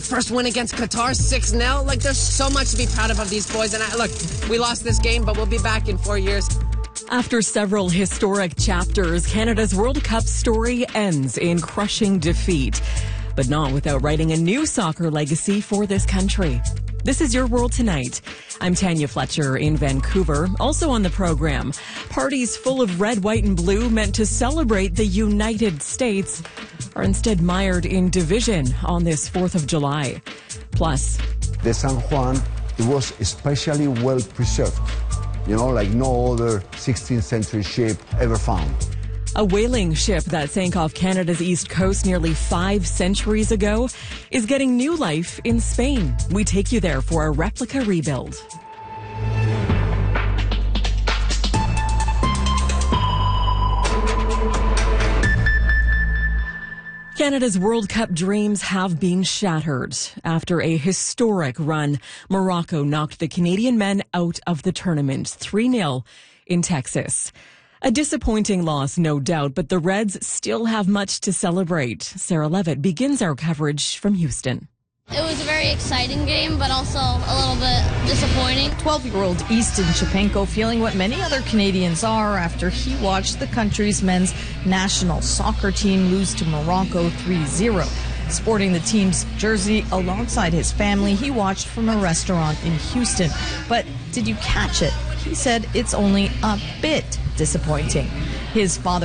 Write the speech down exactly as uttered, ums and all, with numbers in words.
that first win against Qatar, six nil. Like, there's so much to be proud of of these boys. And I, look, we lost this game, but we'll be back in four years. After several historic chapters, Canada's World Cup story ends in crushing defeat, but not without writing a new soccer legacy for this country. This is Your World Tonight. I'm Tanya Fletcher in Vancouver. Also on the program, parties full of red, white, and blue meant to celebrate the United States are instead mired in division on this fourth of July. Plus, the San Juan, it was especially well preserved, you know, like no other sixteenth century ship ever found. A whaling ship that sank off Canada's east coast nearly five centuries ago is getting new life in Spain. We take you there for a replica rebuild. Canada's World Cup dreams have been shattered. After a historic run, Morocco knocked the Canadian men out of the tournament three nil in Texas. A disappointing loss, no doubt, but the Reds still have much to celebrate. Sarah Levitt begins our coverage from Houston. It was a very exciting game, but also a little bit disappointing. twelve-year-old Easton Chepenko feeling what many other Canadians are after he watched the country's men's national soccer team lose to Morocco three zero. Sporting the team's jersey alongside his family, he watched from a restaurant in Houston. But did you catch it? He said it's only a bit disappointing. His father